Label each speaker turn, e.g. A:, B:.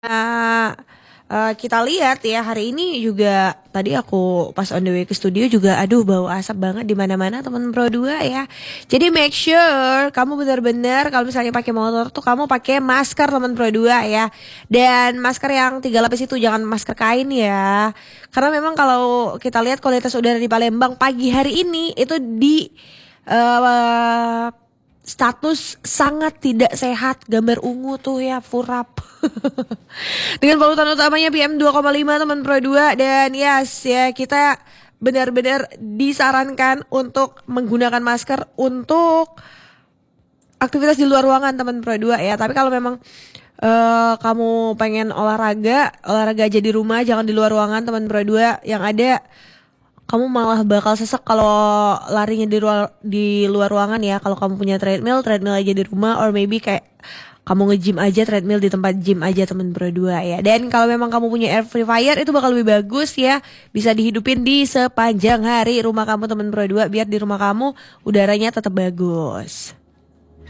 A: Kita lihat ya hari ini juga tadi aku pas on the way ke studio juga aduh bau asap banget di mana-mana teman Pro 2 ya. Jadi make sure kamu benar-benar kalau misalnya pakai motor tuh kamu pakai masker teman Pro 2 ya. Dan masker yang 3 lapis itu jangan masker kain ya. Karena memang kalau kita lihat kualitas udara di Palembang pagi hari ini itu di eh, status sangat tidak sehat, gambar ungu tuh ya, furap. Dengan polutan utamanya PM2,5 teman Pro 2 dan yes ya kita benar-benar disarankan untuk menggunakan masker untuk aktivitas di luar ruangan teman Pro 2 ya. Tapi kalau memang kamu pengen olahraga aja di rumah, jangan di luar ruangan teman Pro 2. Yang ada kamu malah bakal sesek kalau larinya di luar ruangan ya. Kalau kamu punya treadmill aja di rumah, or maybe kayak kamu nge-gym aja, treadmill di tempat gym aja temen berdua ya. Dan kalau memang kamu punya air purifier itu bakal lebih bagus ya. Bisa dihidupin di sepanjang hari rumah kamu temen berdua biar di rumah kamu udaranya tetap bagus.